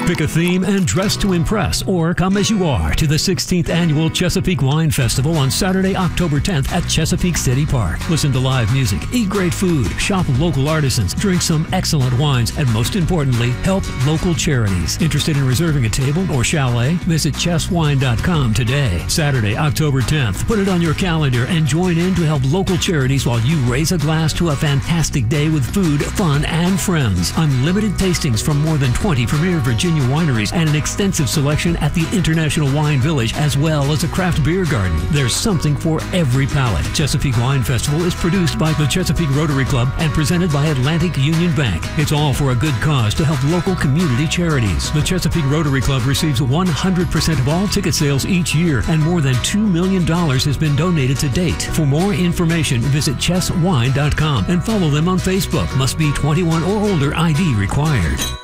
Pick a theme and dress to impress, or come as you are to the 16th Annual Chesapeake Wine Festival on Saturday, October 10th at Chesapeake City Park. Listen to live music, eat great food, shop local artisans, drink some excellent wines, and most importantly, help local charities. Interested in reserving a table or chalet? Visit chesswine.com today. Saturday, October 10th. Put it on your calendar and join in to help local charities while you raise a glass to a fantastic day with food, fun, and friends. Unlimited tastings from more than 20 premier Virginia wineries and an extensive selection at the International Wine Village, as well as a craft beer garden. There's something for every palate. Chesapeake Wine Festival is produced by the Chesapeake Rotary Club and presented by Atlantic Union Bank. It's all for a good cause to help local community charities. The Chesapeake Rotary Club receives 100% of all ticket sales each year, and more than $2 million has been donated to date. For more information, visit chesswine.com and follow them on Facebook. Must be 21 or older, ID required.